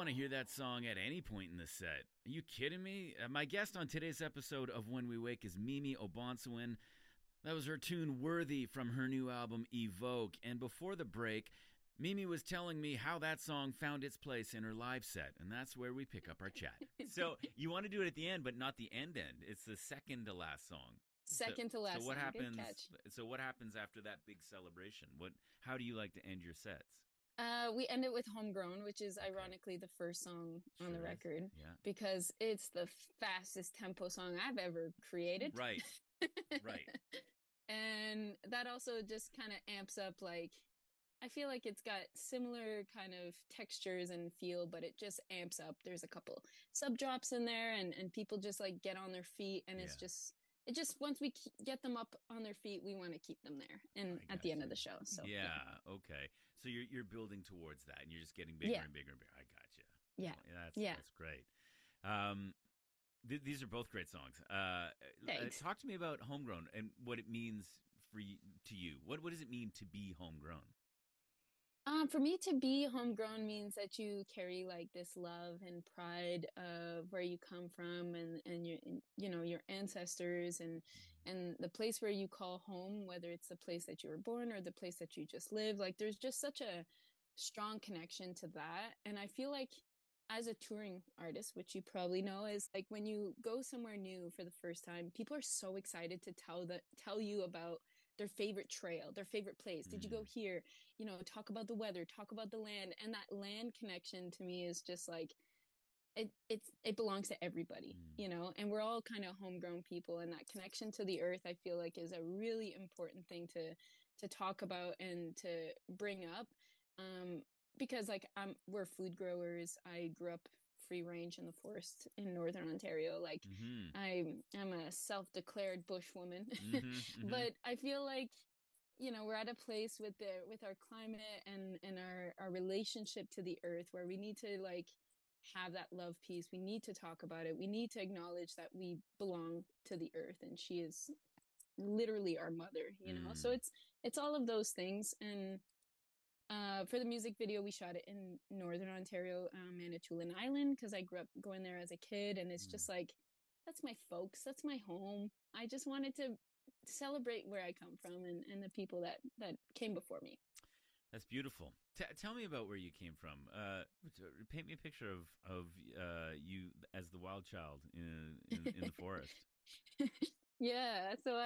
want to hear that song at any point in the set. Are you kidding me? My guest on today's episode of When We Wake is Mimi Obornshua. That was her tune Worthy from her new album Evoke. And before the break, Mimi was telling me how that song found its place in her live set, and that's where we pick up our chat. So you want to do it at the end, but not the end. It's the second to last song. Second to last. So what song. happens? Good catch. So what happens after that big celebration? How do you like to end your sets? We end it with Homegrown, which is ironically the first song on the record. Yeah. Because it's the fastest tempo song I've ever created. Right. Right. And that also just kind of amps up, like, I feel like it's got similar kind of textures and feel, but it just amps up. There's a couple sub drops in there, and people just like get on their feet, and it just once we get them up on their feet, we want to keep them there and at the end of the show. So okay. So you're building towards that, and you're just getting bigger and bigger and bigger. I got you. That's great. These are both great songs. Talk to me about Homegrown and what it means to you. What does it mean to be homegrown? For me, to be homegrown means that you carry like this love and pride of where you come from, and your ancestors, and the place where you call home, whether it's the place that you were born or the place that you just live. Like, there's just such a strong connection to that. And I feel like as a touring artist, which you probably know, is like when you go somewhere new for the first time, people are so excited to tell you about their favorite trail, their favorite place. Did you go here? Talk about the weather, talk about the land. And that land connection to me is just like, it belongs to everybody, and we're all kind of homegrown people. And that connection to the earth, I feel like, is a really important thing to talk about and to bring up. Because like we're food growers. I grew up free range in the forest in Northern Ontario. Like I'm a self-declared bush woman, but I feel like, we're at a place with our climate and our relationship to the earth where we need to like have that love piece. We need to talk about it. We need to acknowledge that we belong to the earth, and she is literally our mother, So it's all of those things. And for the music video, we shot it in Northern Ontario, Manitoulin Island, because I grew up going there as a kid, and it's just like, that's my folks, that's my home. I just wanted to celebrate where I come from and the people that came before me. That's beautiful. Tell me about where you came from. Paint me a picture of you as the wild child in the forest. Yeah, so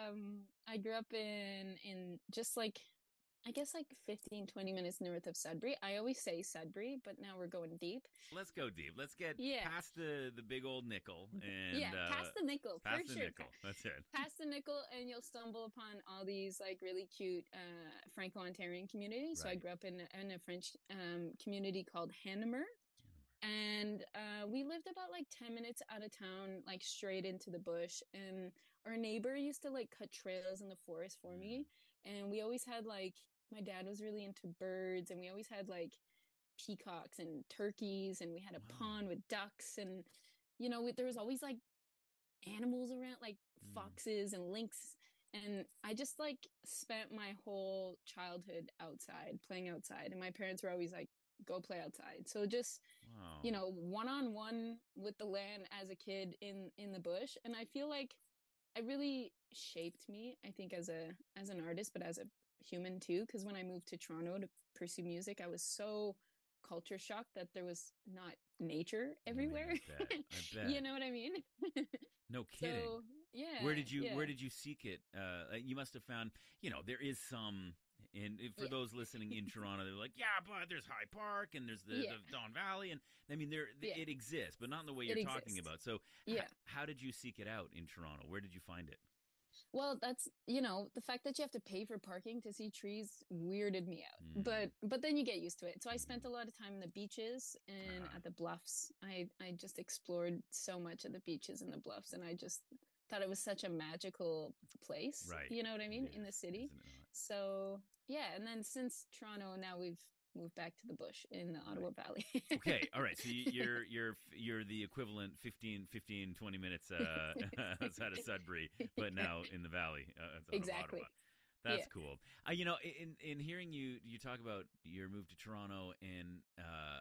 I grew up in just like, I guess like 15-20 minutes north of Sudbury. I always say Sudbury, but now we're going deep. Let's go deep. Let's get past the big old nickel. And past the nickel, for sure. Nickel. That's it. Past the nickel, and you'll stumble upon all these like really cute Franco-Ontarian communities. Right. So I grew up in a French community called Hannemer. And we lived about like 10 minutes out of town, like straight into the bush. And our neighbor used to like cut trails in the forest for me. And we always had like, my dad was really into birds, and we always had like peacocks and turkeys, and we had a pond with ducks, and there was always like animals around, like foxes and lynx. And I just like spent my whole childhood outside, playing outside, and my parents were always like, go play outside. So just one-on-one with the land as a kid in the bush. And I feel like it really shaped me, I think, as an artist, but as a human too, because when I moved to Toronto to pursue music, I was so culture shocked that there was not nature everywhere. I bet. You know what I mean? No kidding. So, yeah. Where did you seek it? You must have found, there is some, and for those listening in Toronto, they're like, but there's High Park and there's the Don Valley, and I mean, it exists, but not in the way you're talking about. So how did you seek it out in Toronto? Where did you find it? Well, that's, the fact that you have to pay for parking to see trees weirded me out. But then you get used to it. So I spent a lot of time in the beaches and at the bluffs. I just explored so much of the beaches and the bluffs, and I just thought it was such a magical place. Right. You know what I mean? In the city. So, and then since Toronto, now we've moved back to the bush in the Ottawa Valley. Okay. All right. So you're the equivalent 20 minutes outside of Sudbury, but now in the valley. Exactly. That's cool. In hearing you talk about your move to Toronto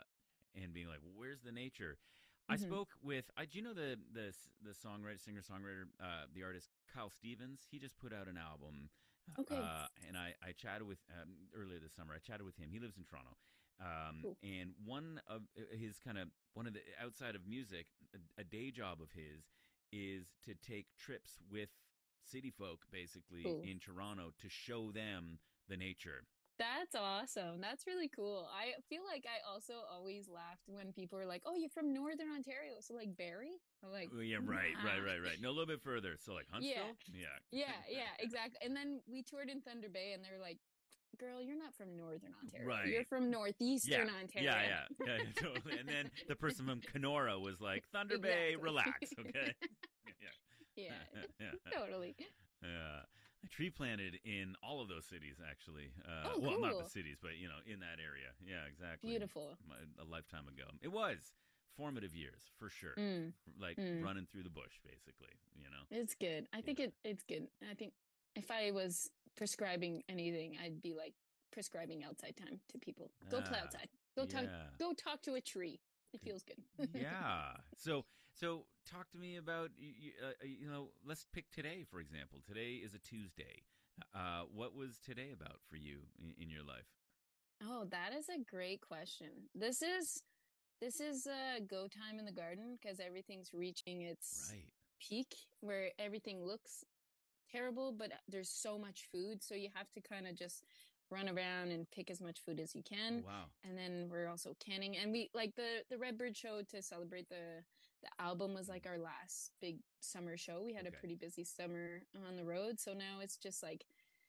and being like, where's the nature? I Hmm. spoke with, do you know the songwriter, singer songwriter, the artist Kyle Stevens? He just put out an album, Okay. and I chatted with earlier this summer. I chatted with him. He lives in Toronto, Cool. and one of his one of the outside of music, a day job of his is to take trips with city folk, basically Cool. in Toronto, to show them the nature. That's awesome. That's really cool. I feel like I also always laughed when people were like, "Oh, you're from Northern Ontario, so like Barrie?" I'm like, Oh, yeah, "Nah." right. No, a little bit further. So like Yeah, Huntsville, yeah. yeah, exactly. And then we toured in Thunder Bay, and they're like, "Girl, you're not from Northern Ontario. You're Right. from Yeah. Northeastern Yeah, Ontario." totally. And then the person from Kenora was like, Thunder Bay, Exactly. relax, okay? Yeah, Yeah. totally. Yeah. I tree planted in all of those cities, actually. Oh, Well, not the cool. cities, but, in that area. Yeah, exactly. Beautiful. A lifetime ago. It was formative years, for sure. Mm, Like mm. running through the bush, basically. It's good. I think Yeah. it's good. I think if I was prescribing anything, I'd be like prescribing outside time to people. Go play Ah, outside. yeah. Go talk to a tree. It feels good. Yeah. So talk to me about let's pick today, for example. Today is a Tuesday. What was today about for you in your life? Oh, that is a great question. This is go time in the garden because everything's reaching its Right. peak where everything looks terrible, but there's so much food, so you have to kind of just run around and pick as much food as you Oh can. wow. And then we're also canning, and we like the Redbird show to celebrate the album was like Mm, our last big summer show. We had a okay. pretty busy summer on the road, so now it's just like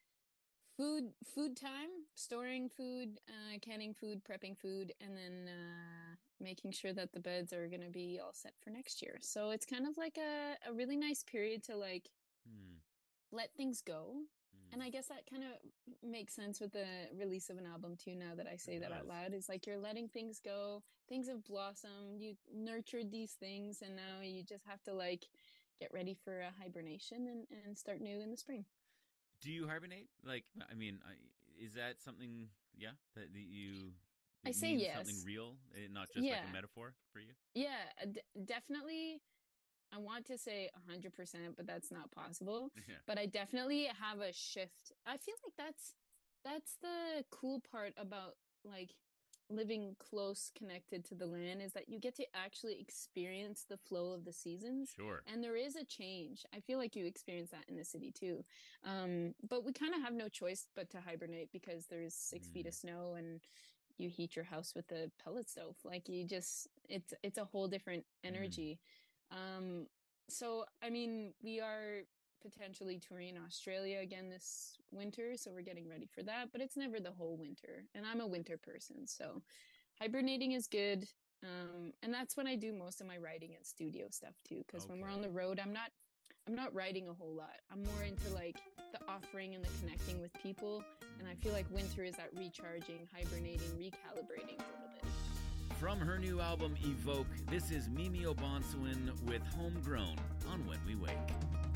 food time, storing food, canning food, prepping food, and then making sure that the beds are going to be all set for next year. So it's kind of like a really nice period to like Hmm. let things go. And Hmm. I guess that kind of makes sense with the release of an album too, now that I It say that out does. loud. Is like you're letting things go. Things have blossomed. You nurtured these things, and now you just have to like get ready for a hibernation and start new in the spring. Do you hibernate? Like, I mean, is that something? Yeah, that you I it say means something yes. real, not just like a Yeah. metaphor for you. Yeah, definitely. I want to say 100%, but that's not possible. Yeah. But I definitely have a shift. I feel like that's the cool part about like living close connected to the land is that you get to actually experience the flow of the seasons, Sure. and there is a change. I feel like you experience that in the city too. But we kind of have no choice but to hibernate because there's 6 feet Hmm. of snow and you heat your house with a pellet stove. Like you just it's a whole different Hmm. energy. um so I mean, we are potentially touring Australia again this winter, so we're getting ready for that, but it's never the whole winter, and I'm a winter person, so hibernating is good. And that's when I do most of my writing and studio stuff too, because when we're on Okay. the road, I'm not writing a whole lot. I'm more into like the offering and the connecting with people. And I feel Hmm. like winter is that recharging, hibernating, recalibrating a little bit. From her new album Evoke, this is Mimi O'Bonsawin with Homegrown on When We Wake.